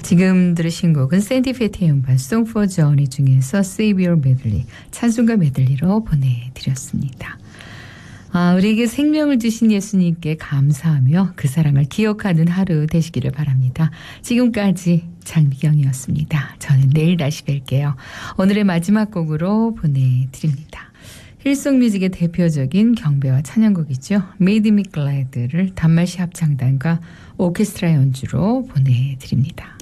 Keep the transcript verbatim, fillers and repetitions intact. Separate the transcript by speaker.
Speaker 1: 지금 들으신 곡은 샌디 페티의 음반 Song for Journey 중에서 Save Your Medley, 찬송가 메들리로 보내드렸습니다. 아, 우리에게 생명을 주신 예수님께 감사하며 그 사랑을 기억하는 하루 되시기를 바랍니다. 지금까지 장미경이었습니다. 저는 내일 다시 뵐게요. 오늘의 마지막 곡으로 보내드립니다. 힐송뮤직의 대표적인 경배와 찬양곡이죠. Made Me Glad를 단말시 합창단과 오케스트라 연주로 보내드립니다.